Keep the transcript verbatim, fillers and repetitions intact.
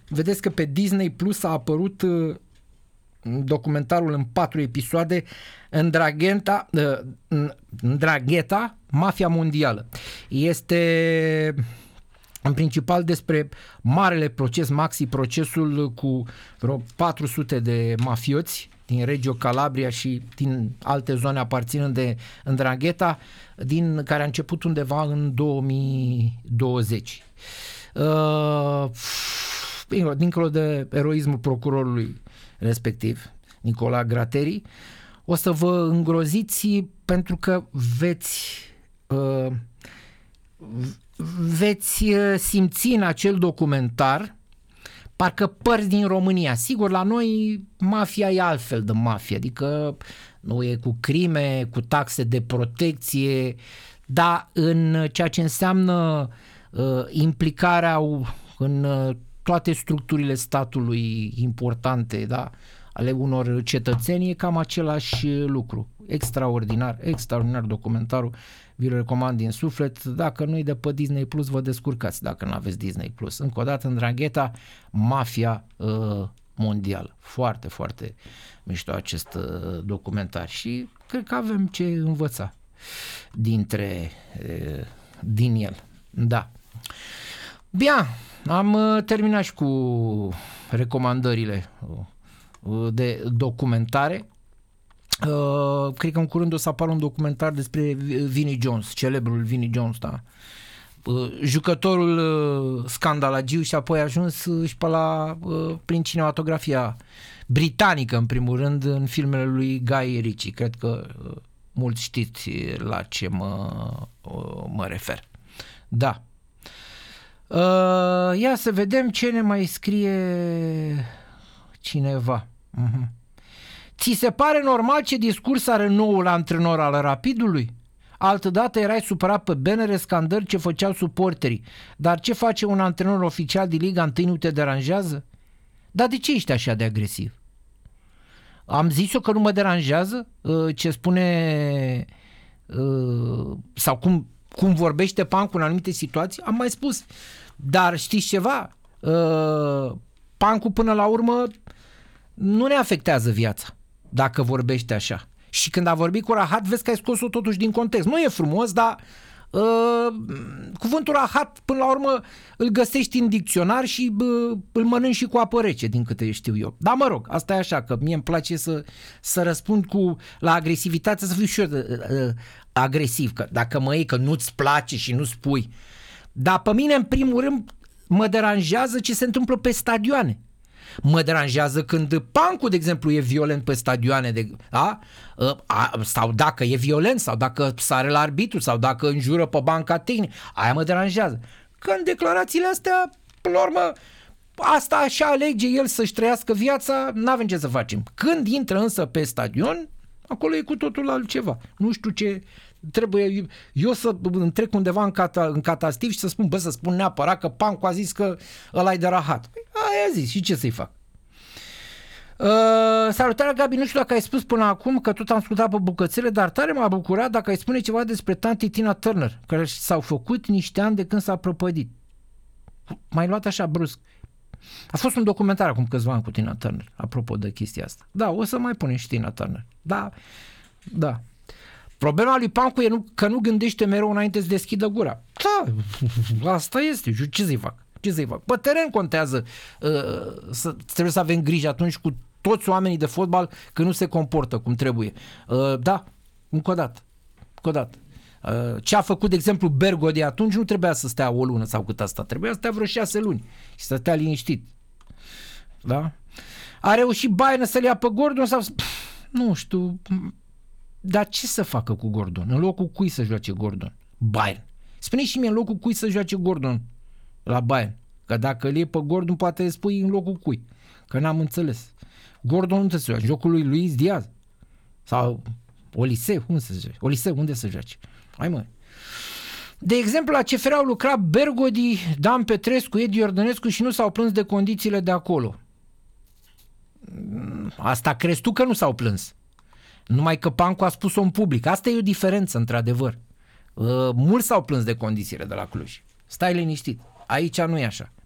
vedeți că pe Disney Plus a apărut documentarul în patru episoade, Ndrangheta, Ndrangheta, Mafia Mondială. Este în principal despre marele proces, maxi procesul cu vreo patru sute de mafioți din Reggio Calabria și din alte zone aparținând de Ndrangheta, din care a început undeva în două mii douăzeci. Uh, dincolo de eroismul procurorului respectiv, Nicola Gratteri, o să vă îngroziți pentru că veți uh, veți simți în acel documentar parcă părți din România. Sigur, la noi mafia e altfel de mafie, adică nu e cu crime, cu taxe de protecție, dar în ceea ce înseamnă uh, implicarea în uh, toate structurile statului importante, da, ale unor cetățeni, e cam același lucru. Extraordinar, extraordinar documentarul, vi-l recomand din suflet. Dacă nu-i de pe Disney Plus, vă descurcați dacă nu aveți Disney Plus. Încă o dată, Ndrangheta, Mafia uh, Mondială. Foarte, foarte mișto acest uh, documentar și cred că avem ce învăța dintre uh, din el. Da. Bine, am uh, terminat și cu recomandările uh, de documentare. Uh, cred că în curând o să apară un documentar despre Vinnie Jones, celebrul Vinnie Jones, da. Uh, jucătorul uh, scandalagiu și apoi a ajuns uh, și pe la, uh, prin cinematografia britanică, în primul rând, în filmele lui Guy Ritchie. Cred că uh, mulți știți la ce mă, uh, mă refer. Da. Uh, ia să vedem ce ne mai scrie cineva. Uh-huh. Ți se pare normal ce discurs are noul antrenor al Rapidului? Altădată erai supărat pe benere, scandări ce făceau suporterii. Dar ce face un antrenor oficial din Liga unu nu te deranjează? Dar de ce ești așa de agresiv? Am zis-o că nu mă deranjează ce spune sau cum, cum vorbește Pancu în anumite situații? Am mai spus. Dar știți ceva? Pancu până la urmă nu ne afectează viața dacă vorbește așa. Și când a vorbit cu rahat, vezi că ai scos-o totuși din context. Nu e frumos, dar uh, cuvântul rahat până la urmă îl găsești în dicționar și uh, îl mănânci și cu apă rece, din câte știu eu. Dar mă rog, asta e așa, că mie îmi place să, să răspund cu la agresivitate, să fiu și eu uh, agresiv, că dacă mă iei că nu-ți place și nu spui. Dar pe mine, în primul rând, mă deranjează ce se întâmplă pe stadioane. Mă deranjează când Pancu, de exemplu, e violent pe stadioane, de, da? Sau dacă e violent, sau dacă sare la arbitru, sau dacă înjură pe banca tehnică, aia mă deranjează. Că în declarațiile astea, până la urmă, asta așa alege el să-și trăiască viața, n-avem ce să facem. Când intră însă pe stadion, acolo e cu totul altceva. Nu știu ce trebuie, eu să întrec undeva în, cata, în catastiv și să spun, bă, să spun neapărat că Pancu a zis că ăla e de rahat. Aia a zis, și ce să-i fac? Uh, salutare, Gabi, nu știu dacă ai spus până acum, că tot am ascultat pe bucățele, dar tare m-a bucurat dacă ai spune ceva despre tanti Tina Turner, care s-au făcut niște ani de când s-a prăpădit. M-ai luat așa brusc. A fost un documentar acum câțiva ani cu Tina Turner, apropo de chestia asta. Da, o să mai punem și Tina Turner. Da, da. Problema lui Pancu e nu, că nu gândește mereu înainte să deschidă gura. Da, asta este. Ce să-i fac? Ce să-i fac? Pe teren contează. Uh, să, trebuie să avem grijă atunci cu toți oamenii de fotbal că nu se comportă cum trebuie. Uh, da, încă o dată. Încă o dată. Uh, ce a făcut, de exemplu, Bergo de atunci nu trebuia să stea o lună sau cât asta. Trebuia să stea vreo șase luni și să stea liniștit. Da? A reușit Bayern să-l ia pe Gordon sau... Nu știu... Dar ce să facă cu Gordon? În locul cui să joace Gordon? Bayern. Spune-și și mie în locul cui să joace Gordon la Bayern. Că dacă îl iei pe Gordon, poate îi spui în locul cui. Că n-am înțeles. Gordon unde se joace? În jocul lui Luis Diaz? Sau Oliseu? Unde se joace? Oliseu, unde se joace? Hai mă. De exemplu, la C F R au lucrat Bergodi, Dan Petrescu, Edi Iordănescu și nu s-au plâns de condițiile de acolo. Asta crezi tu că nu s-au plâns? Numai că Pancu a spus-o în public. Asta e o diferență, într-adevăr. Uh, mulți s-au plâns de condițiile de la Cluj. Stai liniștit. Aici nu e așa.